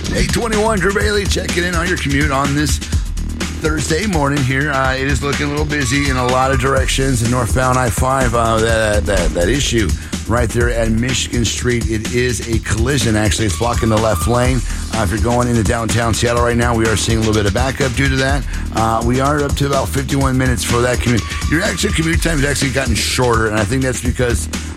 821, Drew Bailey checking in on your commute on this Thursday morning here. It is looking a little busy in a lot of directions. In northbound I-5, that issue right there at Michigan Street, it is a collision, actually. It's blocking the left lane. If you're going into downtown Seattle right now, we are seeing a little bit of backup due to that. We are up to about 51 minutes for that commute. Your actual commute time has actually gotten shorter, and I think that's because